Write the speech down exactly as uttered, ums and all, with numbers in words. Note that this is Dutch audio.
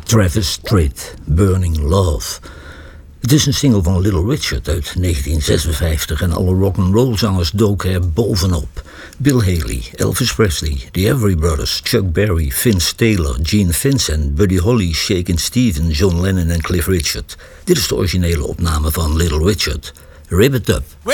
Travis Tritt, Burning Love. Het is een single van Little Richard uit negentien zesenvijftig en alle rock'n'roll zangers doken er bovenop. Bill Haley, Elvis Presley, The Everly Brothers, Chuck Berry, Vince Taylor, Gene Vincent, Buddy Holly, Shakin' Stevens, John Lennon en Cliff Richard. Dit is de originele opname van Little Richard. Rip It Up.